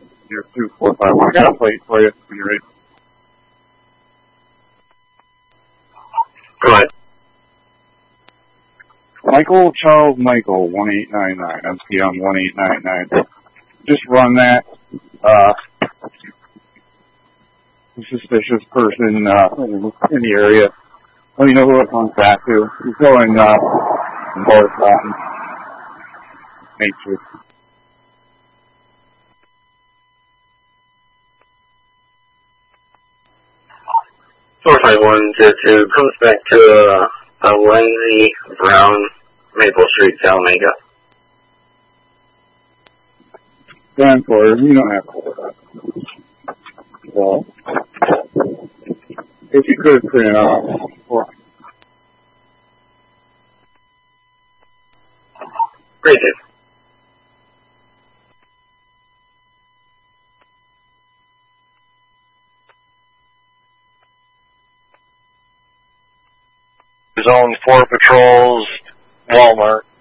You're 2451. I got a plate for you when you're ready. Go ahead. Michael Charles Michael 1899. MCM 1899. Just run that. Suspicious person in the area. Let me know who it comes back to. He's going north on Nature. Four 5122 comes back to Lindsay Brown, Maple Street, Salamanca. Transporter, you don't have to worry about it. Well, if you could print it off. Great, dude. Zone 4 patrols, Walmart.